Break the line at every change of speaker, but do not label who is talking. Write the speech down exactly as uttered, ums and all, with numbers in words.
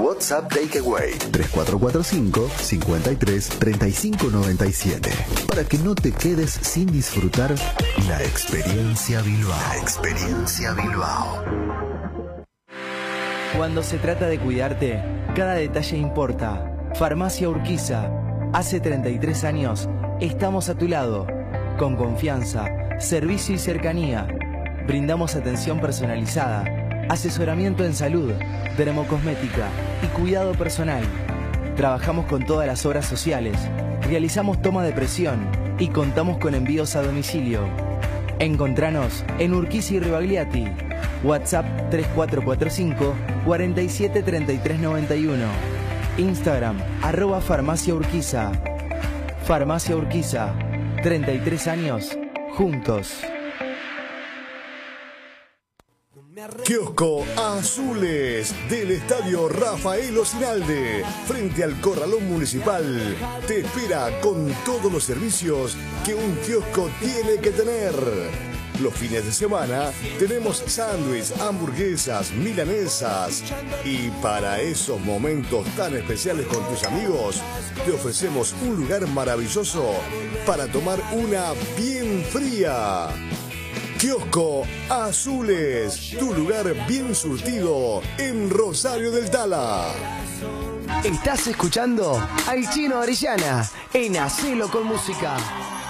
WhatsApp Takeaway tres cuatro cuatro cinco, cinco tres, tres cinco nueve siete. Para que no te quedes sin disfrutar la experiencia Bilbao. La experiencia Bilbao.
Cuando se trata de cuidarte, cada detalle importa. Farmacia Urquiza. Hace treinta y tres años estamos a tu lado. Con confianza, servicio y cercanía. Brindamos atención personalizada, asesoramiento en salud, dermocosmética y cuidado personal. Trabajamos con todas las obras sociales, realizamos toma de presión y contamos con envíos a domicilio. Encontranos en Urquiza y Ribagliati. WhatsApp tres cuatro cuatro cinco, cuatro siete tres tres nueve uno. Instagram arroba Farmacia Urquiza. Farmacia Urquiza. treinta y tres años juntos.
Kiosco Azules del Estadio Rafael Ocinalde, frente al Corralón Municipal, te espera con todos los servicios que un kiosco tiene que tener. Los fines de semana tenemos sándwiches, hamburguesas, milanesas, y para esos momentos tan especiales con tus amigos, te ofrecemos un lugar maravilloso para tomar una bien fría. Kiosco Azules, tu lugar bien surtido en Rosario del Tala.
Estás escuchando al Chino Orellana en Hacelo con Música.